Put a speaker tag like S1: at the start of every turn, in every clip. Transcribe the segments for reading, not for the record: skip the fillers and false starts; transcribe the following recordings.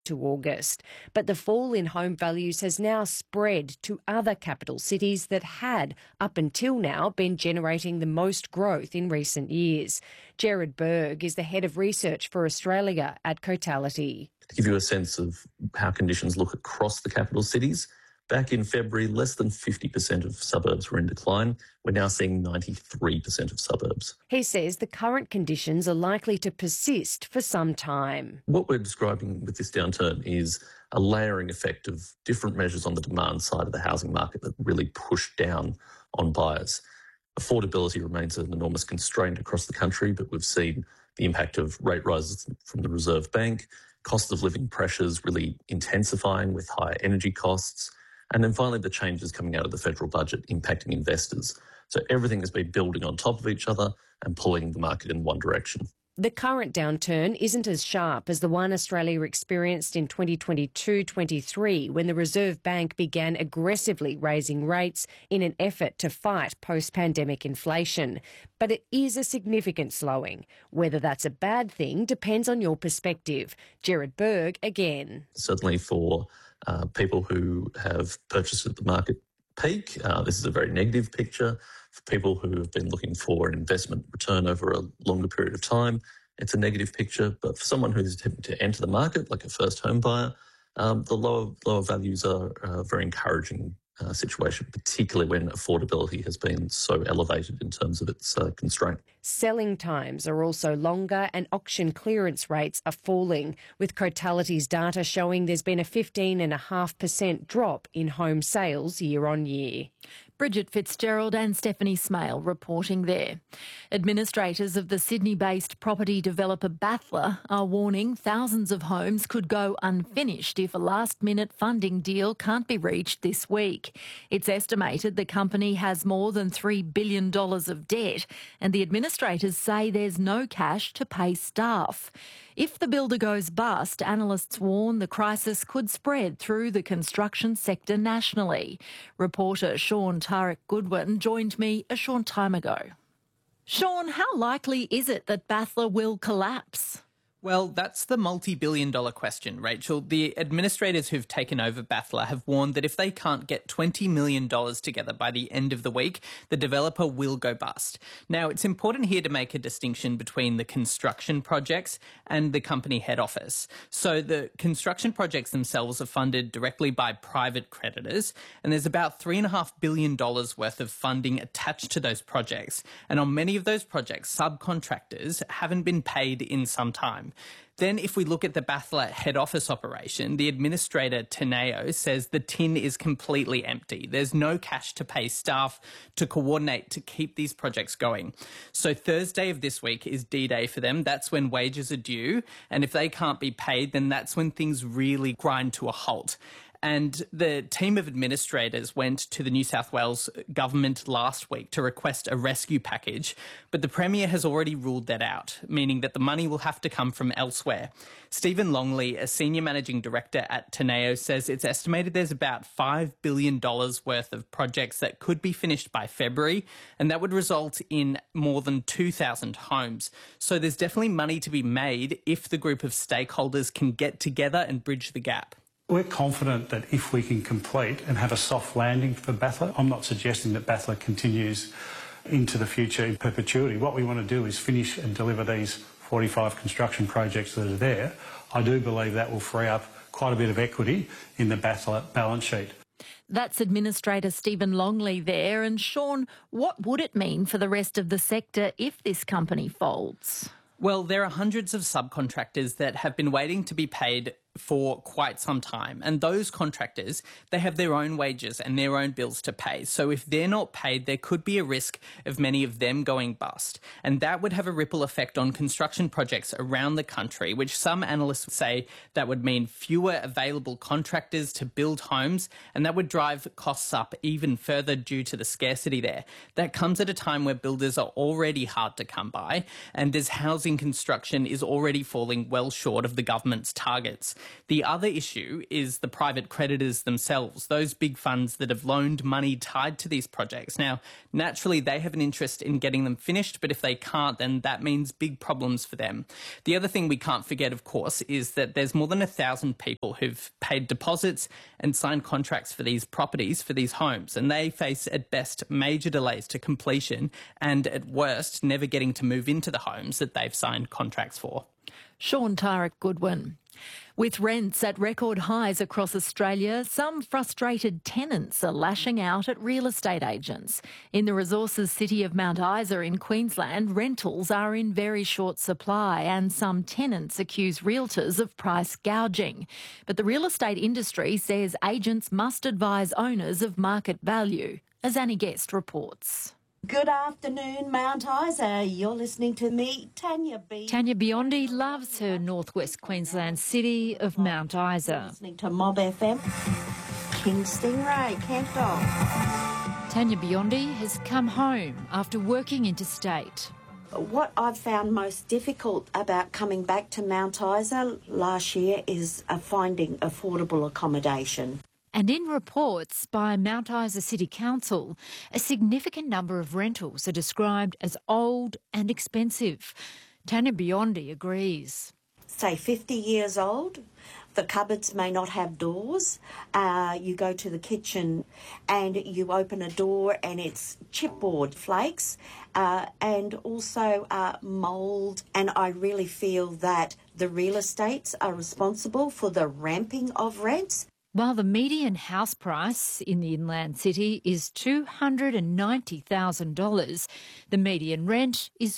S1: to August. But the fall in home values has now spread to other capital cities that had, up until now, been generating the most growth in recent years. Gerard Berg is the head of research for Australia at Cotality.
S2: To give you a sense of how conditions look across the capital cities, back in February, less than 50% of suburbs were in decline. We're now seeing 93% of suburbs.
S1: He says the current conditions are likely to persist for some time.
S2: What we're describing with this downturn is a layering effect of different measures on the demand side of the housing market that really push down on buyers. Affordability remains an enormous constraint across the country, but we've seen the impact of rate rises from the Reserve Bank, cost of living pressures really intensifying with higher energy costs, and then finally the changes coming out of the federal budget impacting investors. So everything has been building on top of each other and pulling the market in one direction.
S1: The current downturn isn't as sharp as the one Australia experienced in 2022-23 when the Reserve Bank began aggressively raising rates in an effort to fight post-pandemic inflation. But it is a significant slowing. Whether that's a bad thing depends on your perspective. Gerard Berg again.
S2: Certainly for people who have purchased at the market peak, this is a very negative picture. For people who have been looking for an investment return over a longer period of time, it's a negative picture. But for someone who's attempting to enter the market, like a first home buyer, the lower values are a very encouraging situation, particularly when affordability has been so elevated in terms of its constraint.
S1: Selling times are also longer and auction clearance rates are falling, with Cotality's data showing there's been a 15.5% drop in home sales year on year.
S3: Bridget Fitzgerald and Stephanie Smale reporting there. Administrators of the Sydney-based property developer Bathler are warning thousands of homes could go unfinished if a last-minute funding deal can't be reached this week. It's estimated the company has more than $3 billion of debt, and the administrators say there's no cash to pay staff. If the builder goes bust, analysts warn the crisis could spread through the construction sector nationally. Reporter Sean Tarek Goodwin joined me a short time ago. Sean, how likely is it that Bathler will collapse?
S4: Well, that's the multi-billion-dollar question, Rachel. The administrators who've taken over Bathler have warned that if they can't get $20 million together by the end of the week, the developer will go bust. Now, it's important here to make a distinction between the construction projects and the company head office. So the construction projects themselves are funded directly by private creditors, and there's about $3.5 billion worth of funding attached to those projects. And on many of those projects, subcontractors haven't been paid in some time. Then if we look at the Bathler head office operation, the administrator, Teneo, says the tin is completely empty. There's no cash to pay staff to coordinate to keep these projects going. So Thursday of this week is D-Day for them. That's when wages are due. And if they can't be paid, then that's when things really grind to a halt. And the team of administrators went to the New South Wales government last week to request a rescue package, but the Premier has already ruled that out, meaning that the money will have to come from elsewhere. Stephen Longley, a senior managing director at Teneo, says it's estimated there's about $5 billion worth of projects that could be finished by February, and that would result in more than 2,000 homes. So there's definitely money to be made if the group of stakeholders can get together and bridge the gap.
S5: We're confident that if we can complete and have a soft landing for Bathler, I'm not suggesting that Bathler continues into the future in perpetuity. What we want to do is finish and deliver these 45 construction projects that are there. I do believe that will free up quite a bit of equity in the Bathler balance sheet.
S3: That's Administrator Stephen Longley there. And Sean, what would it mean for the rest of the sector if this company folds?
S4: Well, there are hundreds of subcontractors that have been waiting to be paid for quite some time. And those contractors, they have their own wages and their own bills to pay. So if they're not paid, there could be a risk of many of them going bust. And that would have a ripple effect on construction projects around the country, which some analysts say that would mean fewer available contractors to build homes, and that would drive costs up even further due to the scarcity there. That comes at a time where builders are already hard to come by, and as housing construction is already falling well short of the government's targets. The other issue is the private creditors themselves, those big funds that have loaned money tied to these projects. Now, naturally, they have an interest in getting them finished, but if they can't, then that means big problems for them. The other thing we can't forget, of course, is that there's more than 1,000 people who've paid deposits and signed contracts for these properties, for these homes, and they face at best major delays to completion and at worst never getting to move into the homes that they've signed contracts for.
S3: Sean Tarek Goodwin. With rents at record highs across Australia, some frustrated tenants are lashing out at real estate agents. In the resources city of Mount Isa in Queensland, rentals are in very short supply and some tenants accuse realtors of price gouging. But the real estate industry says agents must advise owners of market value, as Annie Guest reports.
S6: Good afternoon, Mount Isa. You're listening to me, Tanya B.
S7: Tanya Biondi loves her northwest Queensland city of Mount Isa.
S6: Listening to Mob FM, King Stingray, Campdog.
S7: Tanya Biondi has come home after working interstate.
S6: What I've found most difficult about coming back to Mount Isa last year is finding affordable accommodation.
S7: And in reports by Mount Isa City Council, a significant number of rentals are described as old and expensive. Tanya Biondi agrees.
S6: Say 50 years old, the cupboards may not have doors. You go to the kitchen and you open a door and it's chipboard flakes and also mould. And I really feel that the real estates are responsible for the ramping of rents.
S7: While the median house price in the inland city is $290,000, the median rent is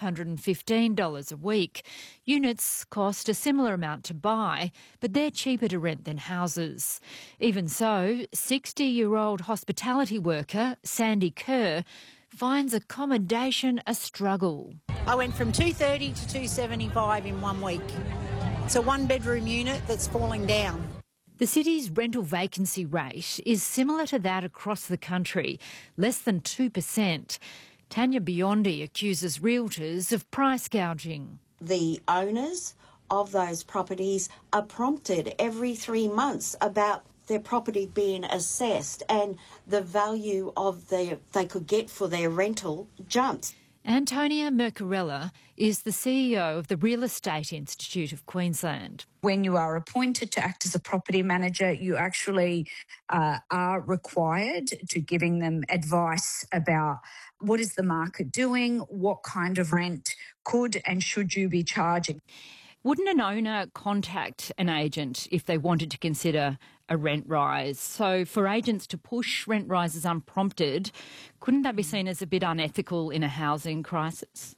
S7: $515 a week. Units cost a similar amount to buy, but they're cheaper to rent than houses. Even so, 60-year-old hospitality worker Sandy Kerr finds accommodation a struggle.
S8: I went from $230 to $275 in 1 week. It's a one-bedroom unit that's falling down.
S7: The city's rental vacancy rate is similar to that across the country, less than 2%. Tanya Biondi accuses realtors of price gouging.
S6: The owners of those properties are prompted every 3 months about their property being assessed and the value of they could get for their rental jumps.
S7: Antonia Mercarella is the CEO of the Real Estate Institute of Queensland.
S9: When you are appointed to act as a property manager, you actually are required to giving them advice about what is the market doing, what kind of rent could and should you be charging.
S7: Wouldn't an owner contact an agent if they wanted to consider a rent rise? So for agents to push rent rises unprompted, couldn't that be seen as a bit unethical in a housing crisis?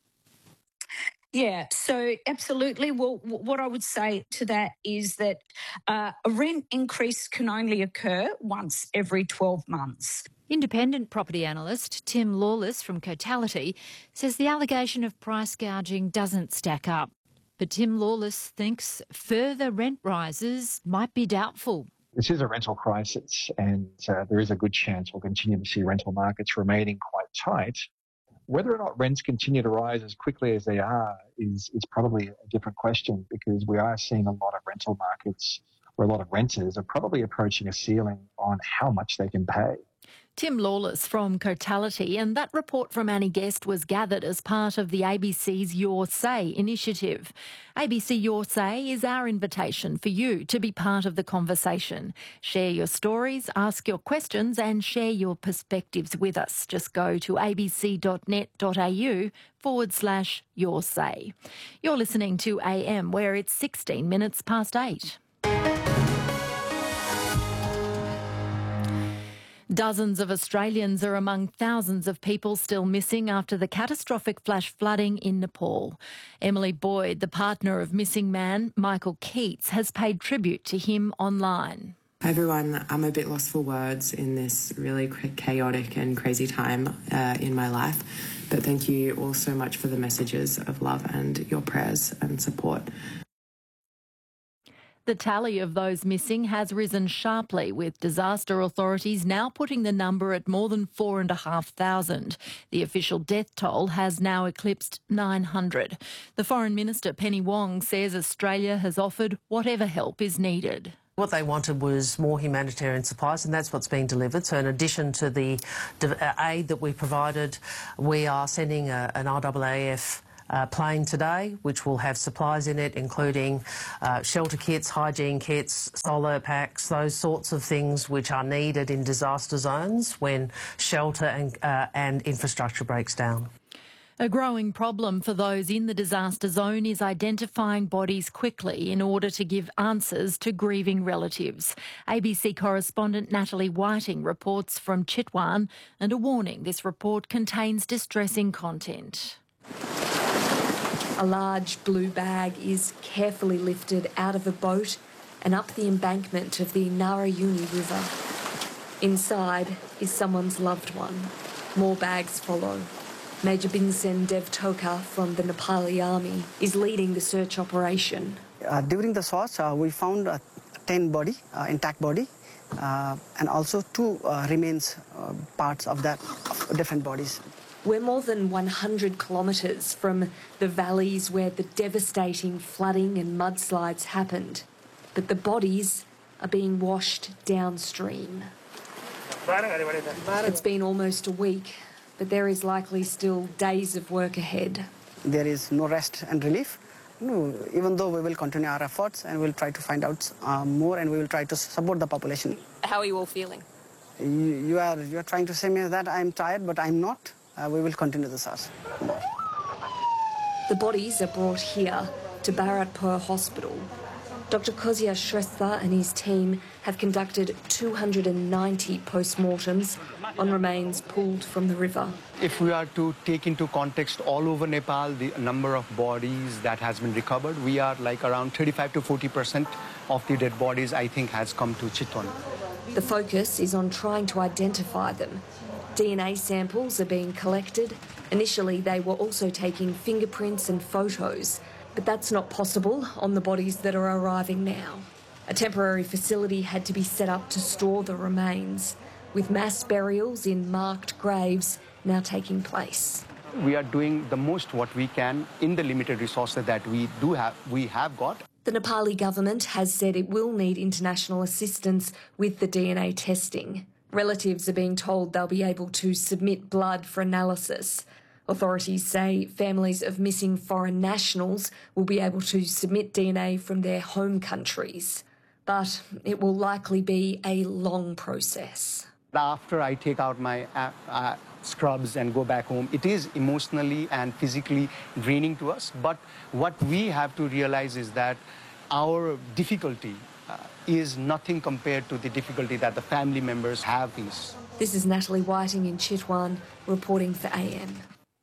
S9: Yeah, so absolutely. Well, what I would say to that is that a rent increase can only occur once every 12 months.
S7: Independent property analyst Tim Lawless from Cotality says the allegation of price gouging doesn't stack up. But Tim Lawless thinks further rent rises might be doubtful.
S10: This is a rental crisis and there is a good chance we'll continue to see rental markets remaining quite tight. Whether or not rents continue to rise as quickly as they are is probably a different question, because we are seeing a lot of rental markets where a lot of renters are probably approaching a ceiling on how much they can pay.
S3: Tim Lawless from Cotality, and that report from Annie Guest was gathered as part of the ABC's Your Say initiative. ABC Your Say is our invitation for you to be part of the conversation. Share your stories, ask your questions and share your perspectives with us. Just go to abc.net.au/Your Say. You're listening to AM, where it's 16 minutes past 8. Dozens of Australians are among thousands of people still missing after the catastrophic flash flooding in Nepal. Emily Boyd, the partner of missing man Michael Keats, has paid tribute to him online.
S11: Hi everyone, I'm a bit lost for words in this really chaotic and crazy time in my life, but thank you all so much for the messages of love and your prayers and support.
S3: The tally of those missing has risen sharply, with disaster authorities now putting the number at more than 4,500. The official death toll has now eclipsed 900. The Foreign Minister, Penny Wong, says Australia has offered whatever help is needed.
S12: What they wanted was more humanitarian supplies, and that's what's being delivered. So in addition to the aid that we provided, we are sending an RAAF plane today, which will have supplies in it, including shelter kits, hygiene kits, solar packs, those sorts of things which are needed in disaster zones when shelter and infrastructure breaks down.
S3: A growing problem for those in the disaster zone is identifying bodies quickly in order to give answers to grieving relatives. ABC correspondent Natalie Whiting reports from Chitwan, and a warning: this report contains distressing content.
S13: A large blue bag is carefully lifted out of a boat and up the embankment of the Narayuni River. Inside is someone's loved one. More bags follow. Major Binsen Devtoka from the Nepali Army is leading the search operation.
S14: During the search, we found a 10 body, intact body, and also 2 remains parts of that, different bodies.
S13: We're more than 100 kilometres from the valleys where the devastating flooding and mudslides happened, but the bodies are being washed downstream. It's been almost a week, but there is likely still days of work ahead.
S14: There is no rest and relief. No, even though we will continue our efforts and we'll try to find out more, and we will try to support the population.
S13: How are you all feeling?
S14: You are trying to say me that I'm tired, but I'm not. We will continue the search.
S13: The bodies are brought here to Bharatpur Hospital. Dr. Kozia Shrestha and his team have conducted 290 post-mortems on remains pulled from the river.
S15: If we are to take into context all over Nepal, the number of bodies that has been recovered, we are like around 35 to 40% of the dead bodies, I think, has come to Chitwan.
S13: The focus is on trying to identify them. DNA samples are being collected. Initially, they were also taking fingerprints and photos, but that's not possible on the bodies that are arriving now. A temporary facility had to be set up to store the remains, with mass burials in marked graves now taking place.
S15: We are doing the most what we can in the limited resources that we have got.
S13: The Nepali government has said it will need international assistance with the DNA testing. Relatives are being told they'll be able to submit blood for analysis. Authorities say families of missing foreign nationals will be able to submit DNA from their home countries. But it will likely be a long process.
S15: After I take out my scrubs and go back home, it is emotionally and physically draining to us. But what we have to realize is that our difficulty is nothing compared to the difficulty that the family members have.
S13: This is Natalie Whiting in Chitwan, reporting for AM.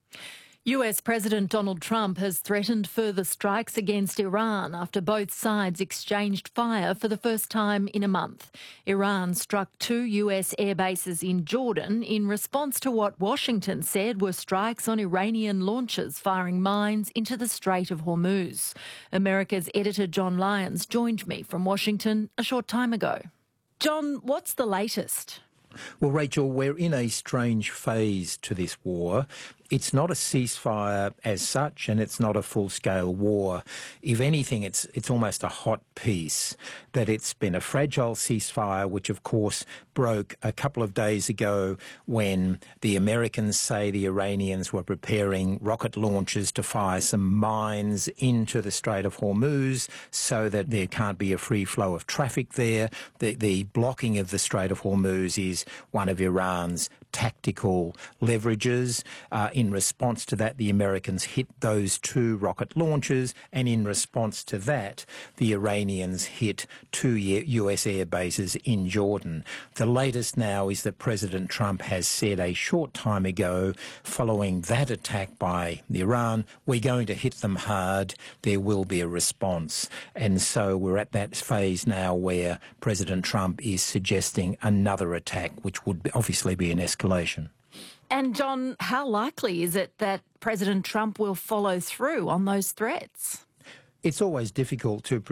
S3: US President Donald Trump has threatened further strikes against Iran after both sides exchanged fire for the first time in a month. Iran struck 2 US air bases in Jordan in response to what Washington said were strikes on Iranian launchers firing mines into the Strait of Hormuz. America's editor John Lyons joined me from Washington a short time ago. John, what's the latest?
S16: Well, Rachel, we're in a strange phase to this war. It's not a ceasefire as such, and it's not a full-scale war. If anything, it's almost a hot peace, that it's been a fragile ceasefire, which, of course, broke a couple of days ago when the Americans say the Iranians were preparing rocket launchers to fire some mines into the Strait of Hormuz so that there can't be a free flow of traffic there. The blocking of the Strait of Hormuz is one of Iran's tactical leverages. In response to that, the Americans hit those 2 rocket launchers, and in response to that, the Iranians hit 2 US air bases in Jordan. The latest now is that President Trump has said a short time ago, following that attack by Iran, we're going to hit them hard, there will be a response. And so we're at that phase now where President Trump is suggesting another attack, which would obviously be an escalation.
S3: And John, how likely is it that President Trump will follow through on those threats?
S16: It's always difficult to predict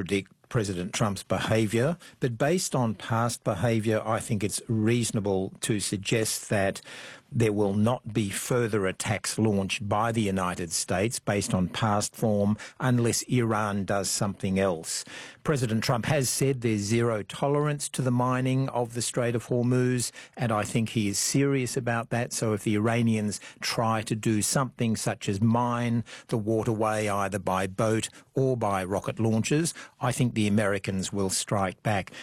S16: President Trump's behaviour, but based on past behaviour, I think it's reasonable to suggest that there will not be further attacks launched by the United States based on past form unless Iran does something else. President Trump has said there's zero tolerance to the mining of the Strait of Hormuz, and I think he is serious about that. So if the Iranians try to do something such as mine the waterway either by boat or by rocket launchers, I think the Americans will strike back.